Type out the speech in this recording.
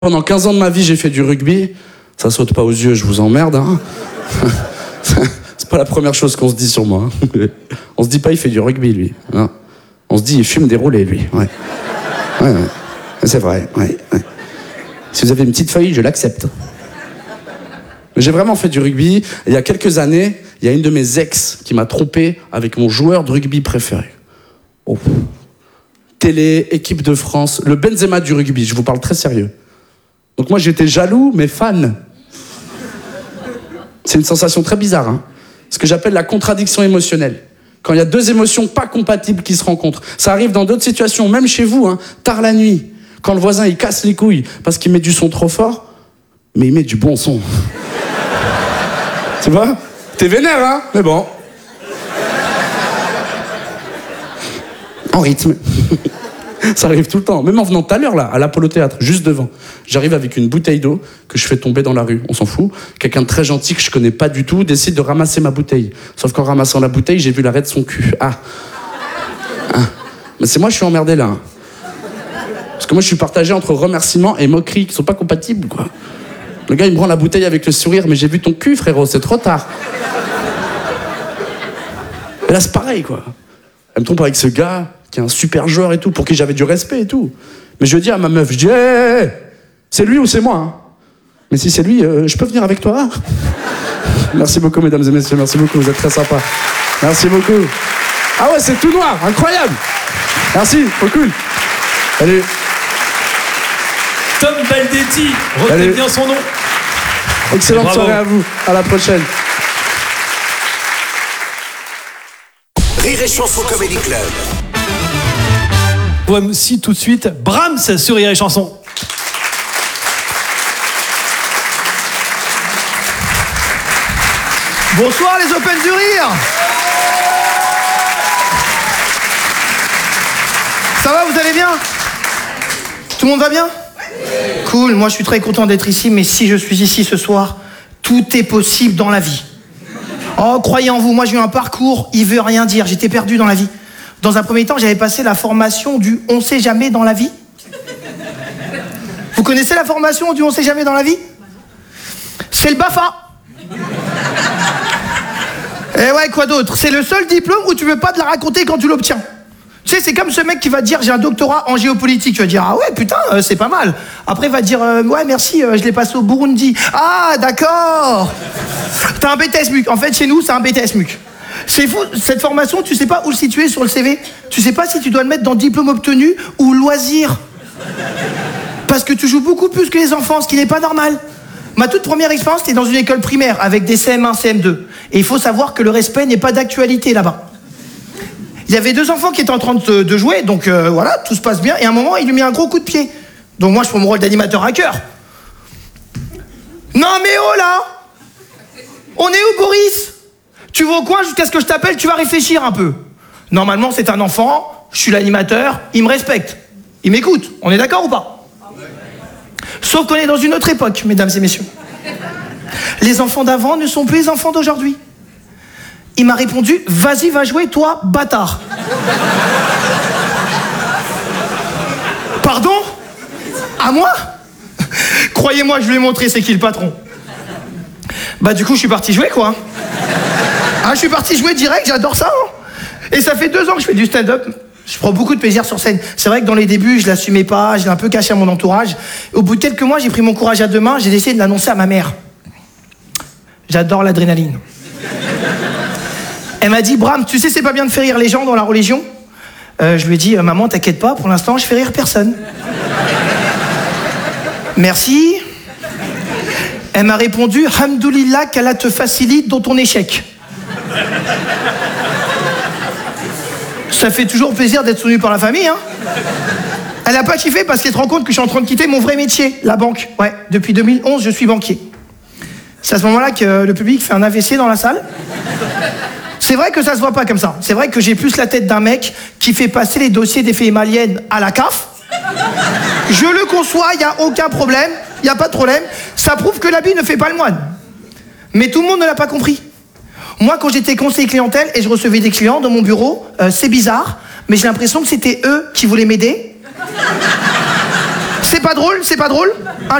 Pendant 15 ans de ma vie, j'ai fait du rugby. Ça saute pas aux yeux, je vous emmerde. Hein. C'est pas la première chose qu'on se dit sur moi. Hein. On se dit pas il fait du rugby, lui. Non. On se dit il fume des roulés, lui. Ouais. Ouais. C'est vrai. Ouais. Si vous avez une petite feuille, je l'accepte. J'ai vraiment fait du rugby. Et il y a quelques années, il y a une de mes ex qui m'a trompé avec mon joueur de rugby préféré. Oh. Télé, équipe de France, le Benzema du rugby, je vous parle très sérieux. Donc moi j'étais jaloux, mais fan. C'est une sensation très bizarre, hein. Ce que j'appelle la contradiction émotionnelle. Quand il y a deux émotions pas compatibles qui se rencontrent. Ça arrive dans d'autres situations, même chez vous, hein, tard la nuit. Quand le voisin il casse les couilles parce qu'il met du son trop fort, mais il met du bon son. Tu vois ? T'es vénère, hein ? Mais bon. En rythme. Ça arrive tout le temps. Même en venant tout à l'heure, là, à l'Apollo Théâtre, juste devant. J'arrive avec une bouteille d'eau que je fais tomber dans la rue. On s'en fout. Quelqu'un de très gentil que je connais pas du tout décide de ramasser ma bouteille. Sauf qu'en ramassant la bouteille, j'ai vu l'arrêt de son cul. Ah. Mais c'est moi, je suis emmerdé, là. Parce que moi, je suis partagé entre remerciements et moqueries qui sont pas compatibles, quoi. Le gars, il me prend la bouteille avec le sourire. Mais j'ai vu ton cul, frérot, c'est trop tard. Et là, c'est pareil, quoi. Elle me trompe avec ce gars qui est un super joueur et tout, pour qui j'avais du respect et tout. Mais je dis à ma meuf, je dis, hey, c'est lui ou c'est moi, hein. Mais si c'est lui, je peux venir avec toi? Merci beaucoup, mesdames et messieurs, merci beaucoup, vous êtes très sympas. Merci beaucoup. Ah ouais, c'est tout noir, incroyable. Merci, trop cool. Salut. Tom Baldetti, retenez bien son nom. Excellente soirée à vous, à la prochaine. Rire et Chanson Comedy Club. Voici tout de suite Brahms sur Rire et Chanson. Bonsoir les Open du Rire. Ça va, vous allez bien? Tout le monde va bien? Cool, moi je suis très content d'être ici, mais si je suis ici ce soir, tout est possible dans la vie. Oh, croyez en vous, moi j'ai eu un parcours, il veut rien dire, j'étais perdu dans la vie. Dans un premier temps, j'avais passé la formation du « on sait jamais dans la vie ». Vous connaissez la formation du « on sait jamais dans la vie » ? C'est le BAFA. Et ouais, quoi d'autre ? C'est le seul diplôme où tu veux pas te la raconter quand tu l'obtiens. Tu sais, c'est comme ce mec qui va te dire « j'ai un doctorat en géopolitique ». Tu vas dire « ah ouais, putain, c'est pas mal ». Après, il va te dire « ouais, merci, je l'ai passé au Burundi ». « Ah, d'accord !» T'as un BTS MUC. En fait, chez nous, c'est un BTS MUC. C'est fou, cette formation, tu sais pas où le situer sur le CV. Tu sais pas si tu dois le mettre dans diplôme obtenu ou loisir. Parce que tu joues beaucoup plus que les enfants, ce qui n'est pas normal. Ma toute première expérience, c'était dans une école primaire avec des CM1, CM2. Et il faut savoir que le respect n'est pas d'actualité là-bas. Il y avait deux enfants qui étaient en train de jouer, donc voilà, tout se passe bien. Et à un moment, il lui met un gros coup de pied. Donc moi, je prends mon rôle d'animateur à cœur. Non mais oh là! On est où, Boris? Tu vas au coin jusqu'à ce que je t'appelle, tu vas réfléchir un peu. Normalement, c'est un enfant, je suis l'animateur, il me respecte. Il m'écoute, on est d'accord ou pas? Sauf qu'on est dans une autre époque, mesdames et messieurs. Les enfants d'avant ne sont plus les enfants d'aujourd'hui. Il m'a répondu, vas-y, va jouer, toi, bâtard. Pardon? À moi? Croyez-moi, je lui ai montré c'est qui le patron. Bah du coup, je suis parti jouer, quoi. Ah, je suis parti jouer direct, j'adore ça. Hein. Et ça fait 2 ans que je fais du stand-up. Je prends beaucoup de plaisir sur scène. C'est vrai que dans les débuts, je l'assumais pas, je l'ai un peu caché à mon entourage. Au bout de quelques mois, j'ai pris mon courage à 2 mains, j'ai décidé de l'annoncer à ma mère. J'adore l'adrénaline. Elle m'a dit, Bram, tu sais, c'est pas bien de faire rire les gens dans la religion. Je lui ai dit, maman, t'inquiète pas, pour l'instant, je fais rire personne. Merci. Elle m'a répondu, Hamdoulillah, qu'Allah te facilite dans ton échec. Ça fait toujours plaisir d'être soutenu par la famille, hein. Elle a pas kiffé parce qu'elle se rend compte que je suis en train de quitter mon vrai métier, la banque. Ouais, depuis 2011, je suis banquier. C'est à ce moment-là que le public fait un AVC dans la salle. C'est vrai que ça se voit pas comme ça. C'est vrai que j'ai plus la tête d'un mec qui fait passer les dossiers des faits maliennes à la CAF. Je le conçois, il n'y a aucun problème. Il n'y a pas de problème. Ça prouve que l'habit ne fait pas le moine. Mais tout le monde ne l'a pas compris. Moi, quand j'étais conseiller clientèle et je recevais des clients dans mon bureau, c'est bizarre, mais j'ai l'impression que c'était eux qui voulaient m'aider. c'est pas drôle, c'est pas drôle.